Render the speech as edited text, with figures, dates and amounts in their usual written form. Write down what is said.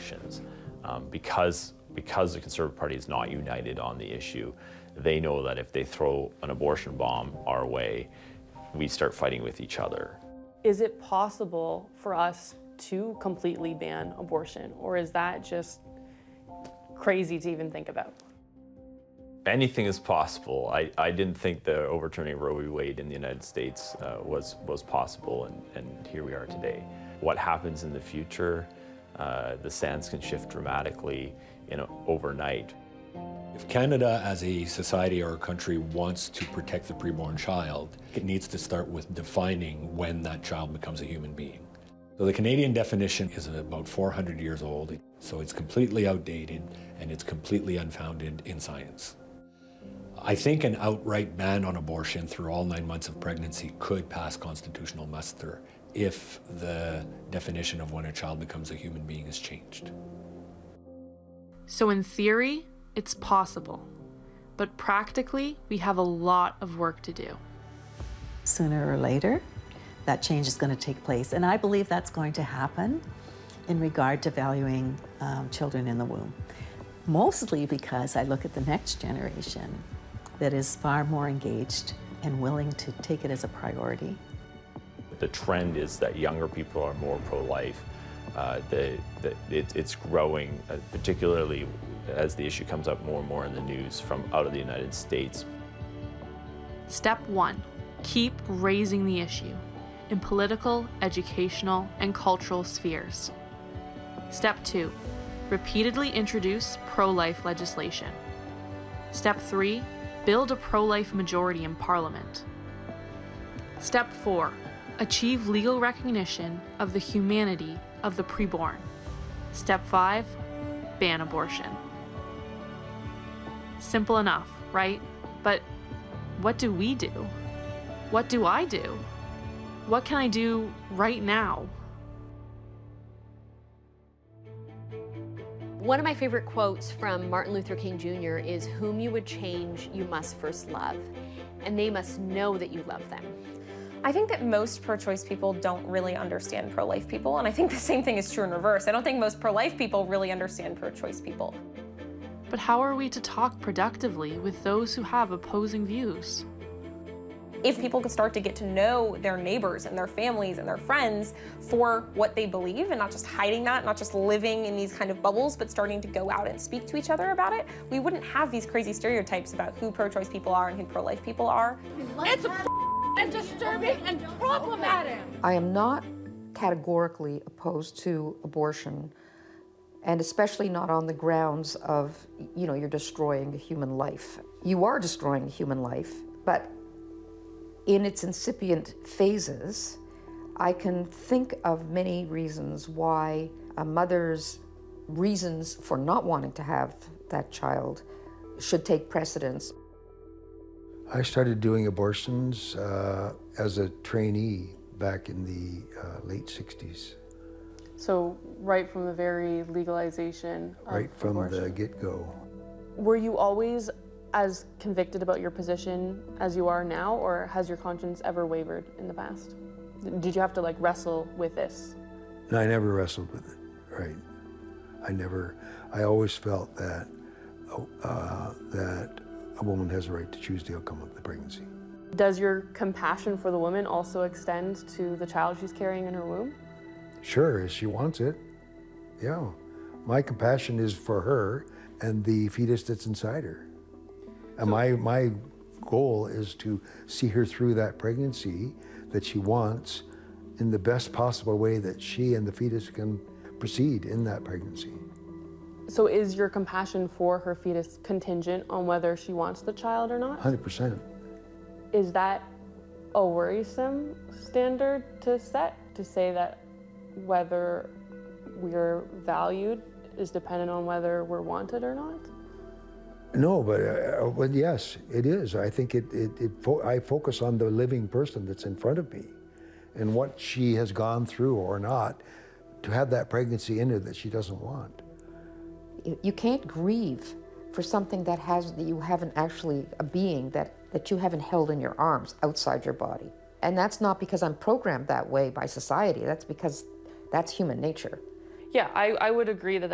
abortions. Because the Conservative Party is not united on the issue, they know that if they throw an abortion bomb our way, we start fighting with each other. Is it possible for us to completely ban abortion, or is that just crazy to even think about? Anything is possible. I didn't think the overturning Roe v. Wade in the United States was possible, and here we are today. What happens in the future, the sands can shift dramatically overnight. If Canada as a society or a country wants to protect the preborn child, it needs to start with defining when that child becomes a human being. So the Canadian definition is about 400 years old, so it's completely outdated and it's completely unfounded in science. I think an outright ban on abortion through all 9 months of pregnancy could pass constitutional muster if the definition of when a child becomes a human being is changed. So in theory, it's possible, but practically, we have a lot of work to do. Sooner or later, that change is going to take place, and I believe that's going to happen in regard to valuing children in the womb. Mostly because I look at the next generation that is far more engaged and willing to take it as a priority. The trend is that younger people are more pro-life. It's growing, particularly as the issue comes up more and more in the news from out of the United States. Step 1, keep raising the issue in political, educational, and cultural spheres. Step 2, repeatedly introduce pro-life legislation. Step 3, build a pro-life majority in Parliament. Step 4, achieve legal recognition of the humanity of the preborn. Step 5, ban abortion. Simple enough, right? But what do we do? What do I do? What can I do right now? One of my favorite quotes from Martin Luther King Jr. is, "Whom you would change, you must first love, and they must know that you love them." I think that most pro-choice people don't really understand pro-life people, and I think the same thing is true in reverse. I don't think most pro-life people really understand pro-choice people. But how are we to talk productively with those who have opposing views? If people could start to get to know their neighbors and their families and their friends for what they believe and not just hiding that, not just living in these kind of bubbles, but starting to go out and speak to each other about it, we wouldn't have these crazy stereotypes about who pro-choice people are and who pro-life people are. It's and disturbing and problematic. I am not categorically opposed to abortion, and especially not on the grounds of, you're destroying a human life. You are destroying a human life, but in its incipient phases, I can think of many reasons why a mother's reasons for not wanting to have that child should take precedence. I started doing abortions as a trainee back in the late 60s. So right from the very legalization of right from abortion. the get-go. Were you always as convicted about your position as you are now, or has your conscience ever wavered in the past? Did you have to wrestle with this? No, I never wrestled with it, right. I always felt that that a woman has a right to choose the outcome of the pregnancy. Does your compassion for the woman also extend to the child she's carrying in her womb? Sure, if she wants it, yeah. My compassion is for her and the fetus that's inside her. And my goal is to see her through that pregnancy that she wants in the best possible way that she and the fetus can proceed in that pregnancy. So is your compassion for her fetus contingent on whether she wants the child or not? 100%. Is that a worrisome standard to set, to say that whether we're valued is dependent on whether we're wanted or not? No, but yes, it is. I think I focus on the living person that's in front of me and what she has gone through or not to have that pregnancy in her that she doesn't want. You can't grieve for something that you haven't actually, a being that you haven't held in your arms outside your body. And that's not because I'm programmed that way by society. That's because that's human nature. Yeah, I would agree that